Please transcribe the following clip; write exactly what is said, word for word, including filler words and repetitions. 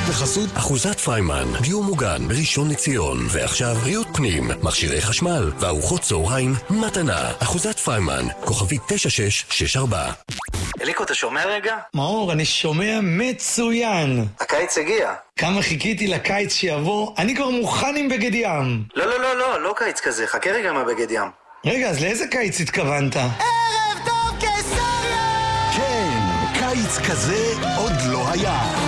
בחסות אחוזת פריימן, דיור מוגן בראשון לציון. ועכשיו ריהוט פנים, מכשירי חשמל וארוחות צהריים מתנה. אחוזת פריימן, כוכבי תשע שש שש ארבע. אליקו, אתה שומע רגע? מאור, אני שומע מצוין. הקיץ הגיע. כמה חיכיתי לקיץ שיבוא, אני כבר מוכן עם בגד ים. לא, לא, לא, לא, לא קיץ כזה, חכה רגע מהבגד ים. רגע, אז לאיזה קיץ התכוונת? ערב טוב קיסריה! כן, קיץ כזה עוד לא היה.